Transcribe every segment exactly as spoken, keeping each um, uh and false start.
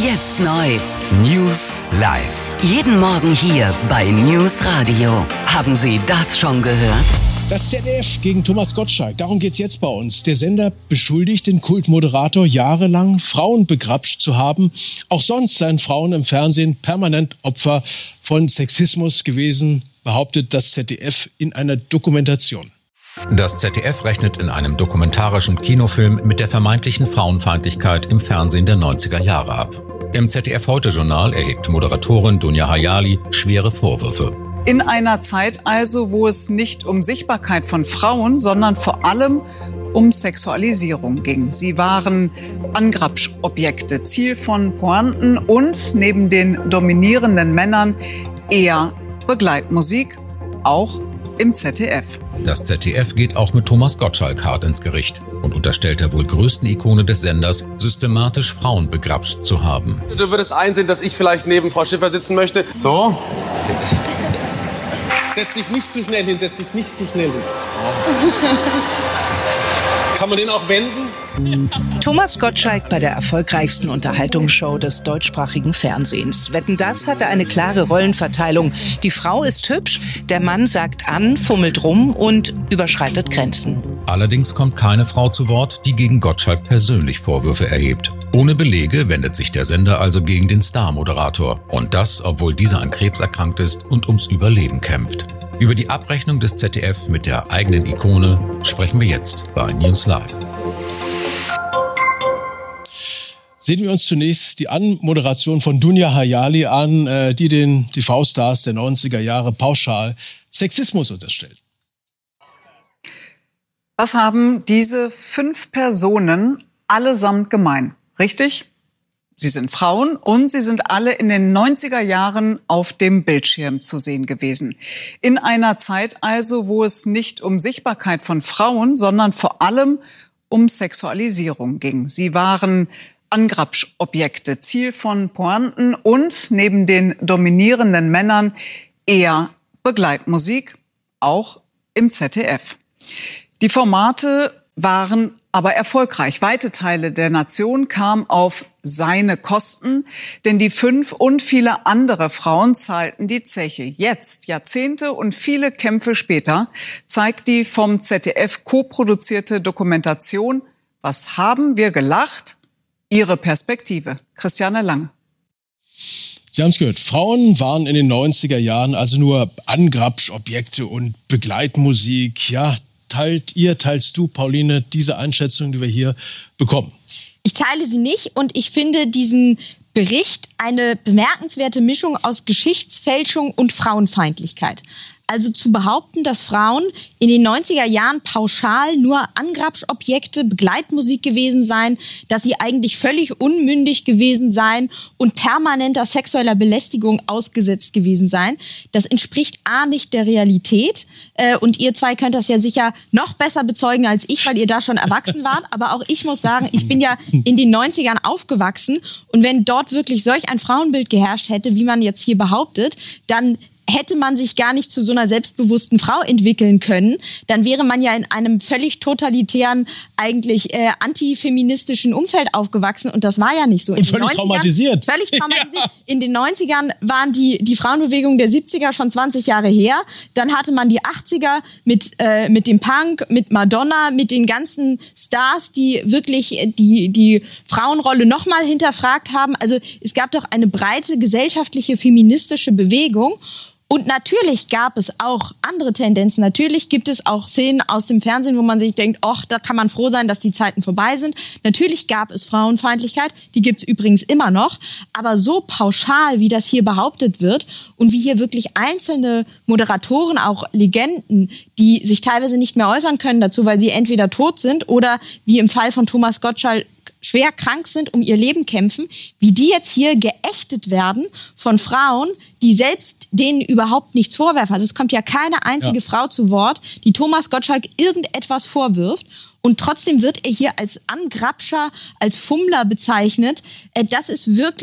Jetzt neu. News live. Jeden Morgen hier bei News Radio. Haben Sie das schon gehört? Das Z D F gegen Thomas Gottschalk, darum geht's jetzt bei uns. Der Sender beschuldigt den Kultmoderator jahrelang, Frauen begrapscht zu haben. Auch sonst seien Frauen im Fernsehen permanent Opfer von Sexismus gewesen, behauptet das Z D F in einer Dokumentation. Das Z D F rechnet in einem dokumentarischen Kinofilm mit der vermeintlichen Frauenfeindlichkeit im Fernsehen der neunziger Jahre ab. Im Z D F-Heute-Journal erhebt Moderatorin Dunja Hayali schwere Vorwürfe. In einer Zeit also, wo es nicht um Sichtbarkeit von Frauen, sondern vor allem um Sexualisierung ging. Sie waren Angrabschobjekte, Ziel von Pointen und neben den dominierenden Männern eher Begleitmusik, auch im Z D F. Das Z D F geht auch mit Thomas Gottschalk hart ins Gericht und unterstellt der wohl größten Ikone des Senders, systematisch Frauen begrapscht zu haben. Du würdest einsehen, dass ich vielleicht neben Frau Schiffer sitzen möchte. So. Setz dich nicht zu schnell hin, setz dich nicht zu schnell hin. Kann man den auch wenden? Thomas Gottschalk bei der erfolgreichsten Unterhaltungsshow des deutschsprachigen Fernsehens. Wetten, das hatte eine klare Rollenverteilung. Die Frau ist hübsch, der Mann sagt an, fummelt rum und überschreitet Grenzen. Allerdings kommt keine Frau zu Wort, die gegen Gottschalk persönlich Vorwürfe erhebt. Ohne Belege wendet sich der Sender also gegen den Star-Moderator. Und das, obwohl dieser an Krebs erkrankt ist und ums Überleben kämpft. Über die Abrechnung des Z D F mit der eigenen Ikone sprechen wir jetzt bei News Live. Sehen wir uns zunächst die Anmoderation von Dunja Hayali an, die den T V-Stars der neunziger Jahre pauschal Sexismus unterstellt. Was haben diese fünf Personen allesamt gemein? Richtig? Sie sind Frauen und sie sind alle in den neunziger Jahren auf dem Bildschirm zu sehen gewesen. In einer Zeit also, wo es nicht um Sichtbarkeit von Frauen, sondern vor allem um Sexualisierung ging. Sie waren Angrabschobjekte, Ziel von Pointen und neben den dominierenden Männern eher Begleitmusik, auch im Z D F. Die Formate waren aber erfolgreich. Weite Teile der Nation kamen auf seine Kosten, denn die fünf und viele andere Frauen zahlten die Zeche. Jetzt, Jahrzehnte und viele Kämpfe später, zeigt die vom Z D F co-produzierte Dokumentation "Was haben wir gelacht?" ihre Perspektive. Christiane Lange. Sie haben es gehört, Frauen waren in den neunziger Jahren also nur Angrabschobjekte und Begleitmusik. Ja, teilt ihr, teilst du, Pauline, diese Einschätzung, die wir hier bekommen? Ich teile sie nicht und ich finde diesen Bericht eine bemerkenswerte Mischung aus Geschichtsfälschung und Frauenfeindlichkeit. Also zu behaupten, dass Frauen in den neunziger Jahren pauschal nur Angrabschobjekte, Begleitmusik gewesen seien, dass sie eigentlich völlig unmündig gewesen seien und permanenter sexueller Belästigung ausgesetzt gewesen seien, das entspricht A nicht der Realität. Äh, und ihr zwei könnt das ja sicher noch besser bezeugen als ich, weil ihr da schon erwachsen wart. Aber auch ich muss sagen, ich bin ja in den neunzigern aufgewachsen und wenn dort wirklich solch ein Frauenbild geherrscht hätte, wie man jetzt hier behauptet, dann hätte man sich gar nicht zu so einer selbstbewussten Frau entwickeln können, dann wäre man ja in einem völlig totalitären, eigentlich äh, antifeministischen Umfeld aufgewachsen und das war ja nicht so. Und völlig traumatisiert. Völlig traumatisiert. Ja. In den neunzigern waren die die Frauenbewegung der siebziger schon zwanzig Jahre her. Dann hatte man die achtziger mit äh, mit dem Punk, mit Madonna, mit den ganzen Stars, die wirklich die die Frauenrolle nochmal hinterfragt haben. Also es gab doch eine breite gesellschaftliche feministische Bewegung. Und natürlich gab es auch andere Tendenzen. Natürlich gibt es auch Szenen aus dem Fernsehen, wo man sich denkt, ach, da kann man froh sein, dass die Zeiten vorbei sind. Natürlich gab es Frauenfeindlichkeit, die gibt es übrigens immer noch. Aber so pauschal, wie das hier behauptet wird und wie hier wirklich einzelne Moderatoren, auch Legenden, die sich teilweise nicht mehr äußern können dazu, weil sie entweder tot sind oder wie im Fall von Thomas Gottschalk schwer krank sind, um ihr Leben kämpfen, wie die jetzt hier geächtet werden von Frauen, die selbst denen überhaupt nichts vorwerfen. Also es kommt ja keine einzige ja. Frau zu Wort, die Thomas Gottschalk irgendetwas vorwirft. Und trotzdem wird er hier als Angrabscher, als Fummler bezeichnet. Das ist wirklich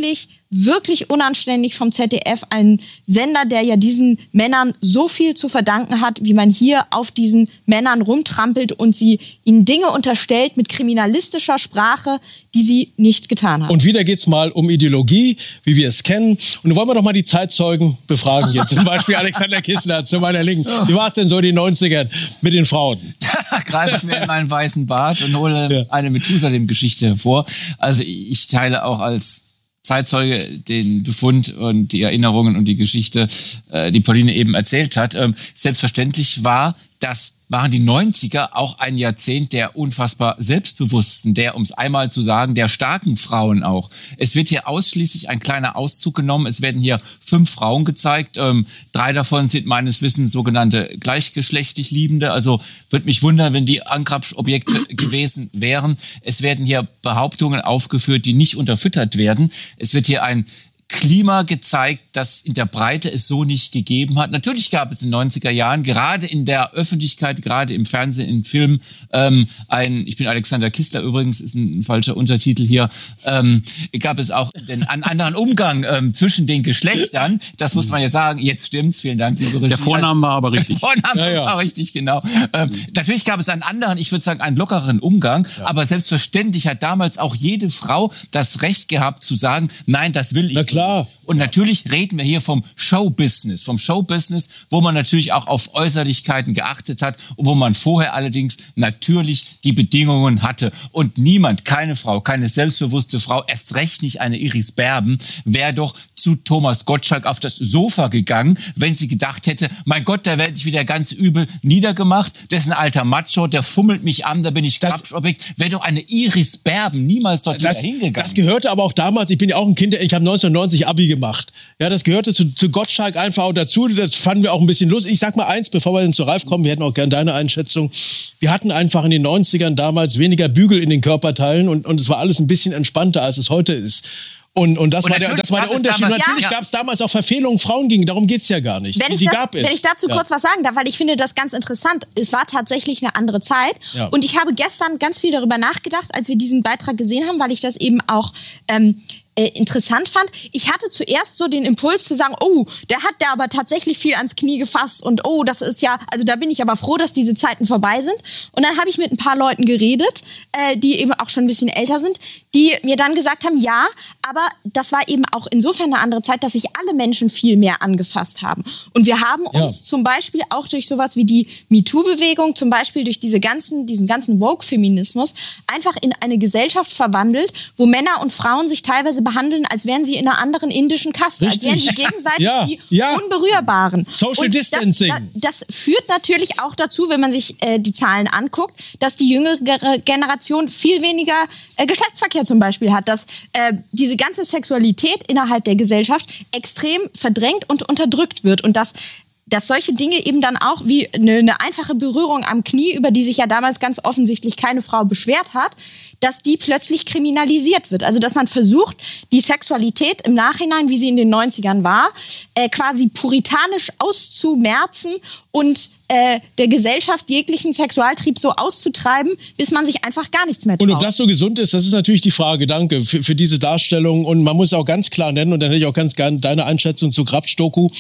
wirklich unanständig vom Z D F, ein Sender, der ja diesen Männern so viel zu verdanken hat, wie man hier auf diesen Männern rumtrampelt und sie ihnen Dinge unterstellt mit kriminalistischer Sprache, die sie nicht getan haben. Und wieder geht's mal um Ideologie, wie wir es kennen. Und nun wollen wir doch mal die Zeitzeugen befragen hier. Zum Beispiel Alexander Kissler zu meiner Linken. Wie war es denn so in den neunzigern mit den Frauen? Da greife ich mir in meinen weißen Bart und hole Ja. eine Methusalem-Geschichte hervor. Also ich teile auch als Zeitzeuge den Befund und die Erinnerungen und die Geschichte, äh, die Pauline eben erzählt hat. Ähm, selbstverständlich war, das waren die neunziger auch ein Jahrzehnt der unfassbar Selbstbewussten, der, um es einmal zu sagen, der starken Frauen auch. Es wird hier ausschließlich ein kleiner Auszug genommen. Es werden hier fünf Frauen gezeigt. Ähm, drei davon sind meines Wissens sogenannte gleichgeschlechtlich Liebende. Also würde mich wundern, wenn die Angrabschobjekte gewesen wären. Es werden hier Behauptungen aufgeführt, die nicht unterfüttert werden. Es wird hier ein Klima gezeigt, das in der Breite es so nicht gegeben hat. Natürlich gab es in den neunziger Jahren, gerade in der Öffentlichkeit, gerade im Fernsehen, im Film, ähm, ein, ich bin Alexander Kissler übrigens, ist ein, ein falscher Untertitel hier, ähm, gab es auch den einen anderen Umgang ähm, zwischen den Geschlechtern. Das muss man ja sagen, jetzt stimmt's, vielen Dank, liebe Regie. Der Vorname war aber richtig. Der Vorname Ja, ja. war richtig, genau. Ähm, natürlich gab es einen anderen, ich würde sagen, einen lockeren Umgang, aber selbstverständlich hat damals auch jede Frau das Recht gehabt zu sagen, nein, das will ich Na klar. Und natürlich reden wir hier vom Showbusiness, vom Showbusiness, wo man natürlich auch auf Äußerlichkeiten geachtet hat und wo man vorher allerdings natürlich die Bedingungen hatte. Und niemand, keine Frau, keine selbstbewusste Frau, erst recht nicht eine Iris Berben, wäre doch zu Thomas Gottschalk auf das Sofa gegangen, wenn sie gedacht hätte, mein Gott, da werde ich wieder ganz übel niedergemacht, das ist ein alter Macho, der fummelt mich an, da bin ich Grabschobjekt. Wäre doch eine Iris Berben niemals dort Das, wieder hingegangen. das gehörte aber auch damals, ich bin ja auch ein Kind, ich habe neunzehnhundertneunzig Abi gemacht. Ja, das gehörte zu, zu Gottschalk einfach auch dazu. Das fanden wir auch ein bisschen lustig. Ich sag mal eins, bevor wir dann zu Ralf kommen, wir hätten auch gerne deine Einschätzung. Wir hatten einfach in den neunzigern damals weniger Bügel in den Körperteilen und, und es war alles ein bisschen entspannter, als es heute ist. Und, und das Und war der, das war der Unterschied. damals- Natürlich Ja. gab es damals auch Verfehlungen, Frauen gingen, darum geht's ja gar nicht. Wenn Die, ich, die das, gab es. wenn ich dazu Ja. kurz was sagen darf, weil ich finde das ganz interessant. Es war tatsächlich eine andere Zeit. Ja. Und ich habe gestern ganz viel darüber nachgedacht, als wir diesen Beitrag gesehen haben, weil ich das eben auch ähm, äh, interessant fand. Ich hatte zuerst so den Impuls zu sagen, oh, der hat da aber tatsächlich viel ans Knie gefasst und oh, das ist ja, also da bin ich aber froh, dass diese Zeiten vorbei sind. Und dann habe ich mit ein paar Leuten geredet, äh, die eben auch schon ein bisschen älter sind, die mir dann gesagt haben, ja, aber das war eben auch insofern eine andere Zeit, dass sich alle Menschen viel mehr angefasst haben. Und wir haben Ja. uns zum Beispiel auch durch sowas wie die MeToo-Bewegung, zum Beispiel durch diese ganzen, diesen ganzen Woke-Feminismus, einfach in eine Gesellschaft verwandelt, wo Männer und Frauen sich teilweise behandeln, als wären sie in einer anderen indischen Kaste, Richtig. als wären sie gegenseitig Ja, die ja. Unberührbaren. Social und Distancing. Das, das, das führt natürlich auch dazu, wenn man sich äh, die Zahlen anguckt, dass die jüngere Generation viel weniger äh, Geschlechtsverkehr zum Beispiel hat, dass äh, diese ganze Sexualität innerhalb der Gesellschaft extrem verdrängt und unterdrückt wird und dass dass solche Dinge eben dann auch wie eine, eine einfache Berührung am Knie, über die sich ja damals ganz offensichtlich keine Frau beschwert hat, dass die plötzlich kriminalisiert wird. Also dass man versucht, die Sexualität im Nachhinein, wie sie in den neunzigern war, äh, quasi puritanisch auszumerzen und äh, der Gesellschaft jeglichen Sexualtrieb so auszutreiben, bis man sich einfach gar nichts mehr traut. Und ob das so gesund ist, das ist natürlich die Frage. Danke für, für diese Darstellung. Und man muss auch ganz klar nennen, und dann hätte ich auch ganz gerne deine Einschätzung zu Grabsch-Doku.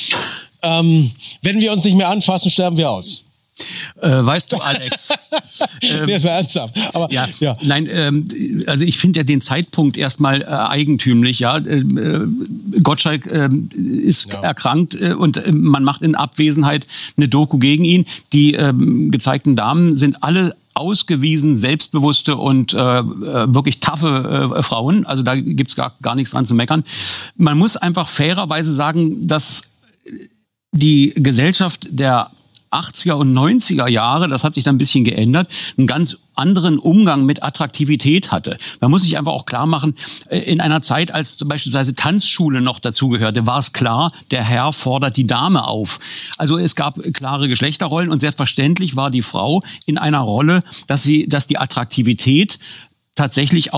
Ähm, wenn wir uns nicht mehr anfassen, sterben wir aus. Äh, weißt du, Alex? ähm, Nee, das war ernsthaft. Aber, Ja, ja. nein, ähm, also ich finde ja den Zeitpunkt erstmal äh, eigentümlich. Ja, äh, Gottschalk äh, ist Ja. erkrankt äh, und äh, man macht in Abwesenheit eine Doku gegen ihn. Die äh, gezeigten Damen sind alle ausgewiesen selbstbewusste und äh, wirklich taffe äh, Frauen. Also da gibt's gar, gar nichts dran zu meckern. Man muss einfach fairerweise sagen, dass die Gesellschaft der achtziger und neunziger Jahre, das hat sich dann ein bisschen geändert, einen ganz anderen Umgang mit Attraktivität hatte. Man muss sich einfach auch klar machen, in einer Zeit, als zum Beispiel Tanzschule noch dazugehörte, war es klar, der Herr fordert die Dame auf. Also es gab klare Geschlechterrollen und selbstverständlich war die Frau in einer Rolle, dass sie, dass die Attraktivität tatsächlich auch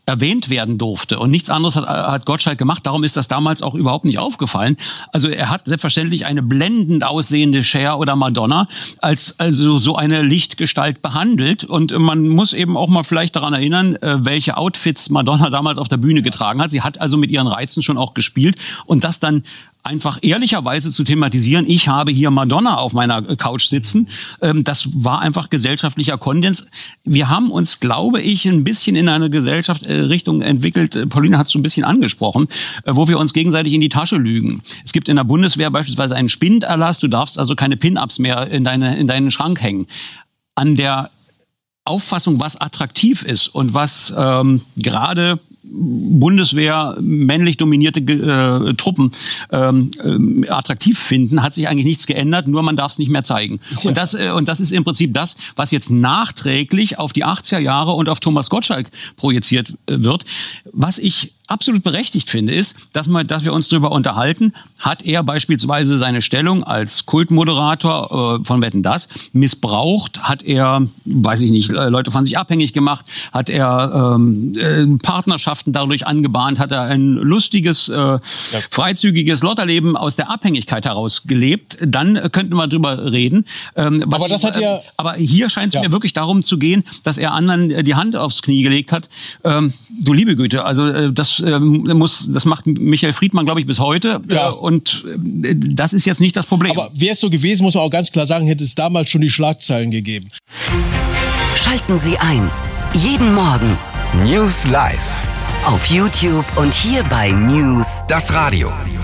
erwähnt werden durfte. Und nichts anderes hat, hat Gottschalk gemacht. Darum ist das damals auch überhaupt nicht aufgefallen. Also er hat selbstverständlich eine blendend aussehende Cher oder Madonna als also so eine Lichtgestalt behandelt. Und man muss eben auch mal vielleicht daran erinnern, welche Outfits Madonna damals auf der Bühne getragen hat. Sie hat also mit ihren Reizen schon auch gespielt. Und das dann einfach ehrlicherweise zu thematisieren, ich habe hier Madonna auf meiner Couch sitzen, das war einfach gesellschaftlicher Konsens. Wir haben uns, glaube ich, ein bisschen in eine Gesellschaftsrichtung entwickelt, Pauline hat es so ein bisschen angesprochen, wo wir uns gegenseitig in die Tasche lügen. Es gibt in der Bundeswehr beispielsweise einen Spinderlass, du darfst also keine Pin-Ups mehr in, deine, in deinen Schrank hängen. An der Auffassung, was attraktiv ist und was ähm, gerade Bundeswehr männlich dominierte äh, Truppen ähm, äh, attraktiv finden, hat sich eigentlich nichts geändert, nur man darf es nicht mehr zeigen. Ja. Und das äh, und das ist im Prinzip das, was jetzt nachträglich auf die achtziger Jahre und auf Thomas Gottschalk projiziert äh, wird. Was ich absolut berechtigt finde, ist, dass, man, dass wir uns darüber unterhalten, hat er beispielsweise seine Stellung als Kultmoderator äh, von Wetten, dass missbraucht, hat er, weiß ich nicht, Leute von sich abhängig gemacht, hat er ähm, äh, Partnerschaften dadurch angebahnt, hat er ein lustiges, äh, ja. freizügiges Lotterleben aus der Abhängigkeit heraus gelebt, dann könnten wir drüber reden. Ähm, aber das hat ja... Aber hier scheint es ja. mir wirklich darum zu gehen, dass er anderen die Hand aufs Knie gelegt hat. Ähm, du liebe Güte, also äh, das muss, das macht Michael Friedmann, glaube ich, bis heute. Ja. Und das ist jetzt nicht das Problem. Aber wäre es so gewesen, muss man auch ganz klar sagen, hätte es damals schon die Schlagzeilen gegeben. Schalten Sie ein. Jeden Morgen. News Live. Auf YouTube und hier bei News. Das Radio.